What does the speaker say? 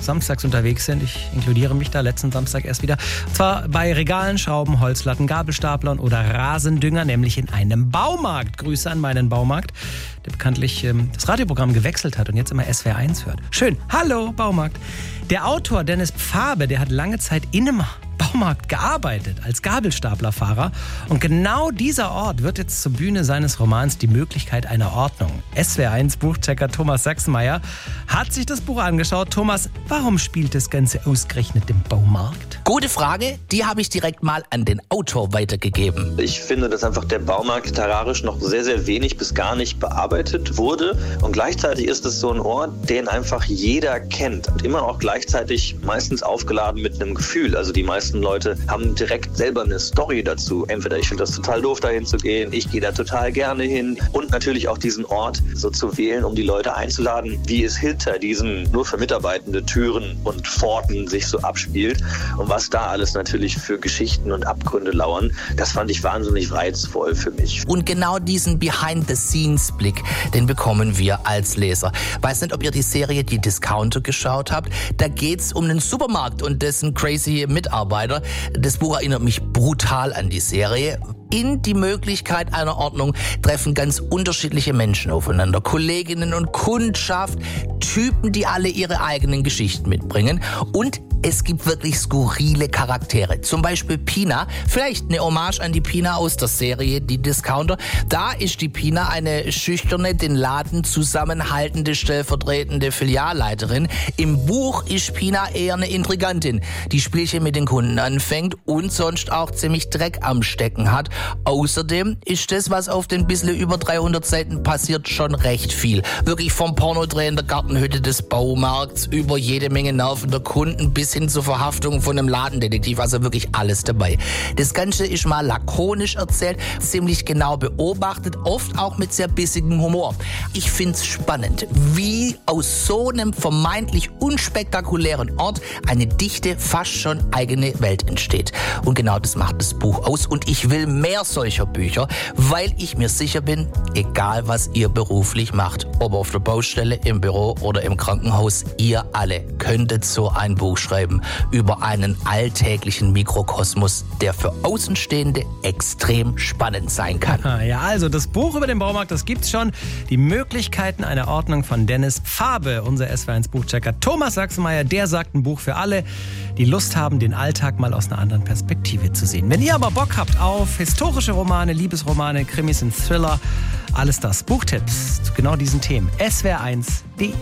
samstags unterwegs sind. Ich inkludiere mich da, letzten Samstag erst wieder. Und zwar bei Regalen, Schrauben, Holzlatten, Gabelstaplern oder Rasendünger, nämlich in einem Baumarkt. Grüße an meinen Baumarkt, der bekanntlich das Radioprogramm gewechselt hat und jetzt immer SWR 1 hört. Schön, hallo Baumarkt. Der Autor Dennis Pfabe, der hat lange Zeit in einem Baumarkt gearbeitet, als Gabelstaplerfahrer. Und genau dieser Ort wird jetzt zur Bühne seines Romans Die Möglichkeit einer Ordnung. SWR 1 Buchchecker Thomas Sachsenmeier hat sich das Buch angeschaut. Thomas, warum spielt das Ganze ausgerechnet im Baumarkt? Gute Frage, die habe ich direkt mal an den Autor weitergegeben. Ich finde, dass einfach der Baumarkt literarisch noch sehr, sehr wenig bis gar nicht bearbeitet wurde. Und gleichzeitig ist es so ein Ort, den einfach jeder kennt. Und immer auch gleichzeitig meistens aufgeladen mit einem Gefühl. Also die meisten Leute haben direkt selber eine Story dazu. Entweder ich finde das total doof, dahin zu gehen, ich gehe da total gerne hin. Und natürlich auch diesen Ort so zu wählen, um die Leute einzuladen, wie es hinter diesen nur für Mitarbeitende Türen und Pforten sich so abspielt. Und was da alles natürlich für Geschichten und Abgründe lauern, das fand ich wahnsinnig reizvoll für mich. Und genau diesen Behind-the-Scenes-Blick, den bekommen wir als Leser. Weiß nicht, ob ihr die Serie Die Discounter geschaut habt. Da geht's um einen Supermarkt und dessen crazy Mitarbeiter. Das Buch erinnert mich brutal an die Serie. In Die Möglichkeit einer Ordnung treffen ganz unterschiedliche Menschen aufeinander. Kolleginnen und Kundschaft, Typen, die alle ihre eigenen Geschichten mitbringen. Und es gibt wirklich skurrile Charaktere. Zum Beispiel Pina. Vielleicht eine Hommage an die Pina aus der Serie Die Discounter. Da ist die Pina eine schüchterne, den Laden zusammenhaltende, stellvertretende Filialleiterin. Im Buch ist Pina eher eine Intrigantin, die Spielchen mit den Kunden anfängt und sonst auch ziemlich Dreck am Stecken hat. Außerdem ist das, was auf den bisschen über 300 Seiten passiert, schon recht viel. Wirklich vom Pornodreh in der Gartenhütte des Baumarkts über jede Menge nervender Kunden bis hin zur Verhaftung von einem Ladendetektiv, also wirklich alles dabei. Das Ganze ist mal lakonisch erzählt, ziemlich genau beobachtet, oft auch mit sehr bissigem Humor. Ich find's spannend, wie aus so einem vermeintlich unspektakulären Ort eine dichte, fast schon eigene Welt entsteht. Und genau das macht das Buch aus und ich will mehr solcher Bücher, weil ich mir sicher bin, egal was ihr beruflich macht, ob auf der Baustelle, im Büro oder im Krankenhaus, ihr alle könntet so ein Buch schreiben über einen alltäglichen Mikrokosmos, der für Außenstehende extrem spannend sein kann. Ja, also das Buch über den Baumarkt, das gibt's schon. Die Möglichkeiten einer Ordnung von Dennis Pfabe, unser SWR 1 Buchchecker Thomas Sachsenmeier, der sagt ein Buch für alle, die Lust haben, den Alltag mal aus einer anderen Perspektive zu sehen. Wenn ihr aber Bock habt auf historische Romane, Liebesromane, Krimis und Thriller, alles das, Buchtipps zu genau diesen Themen, swr1.de.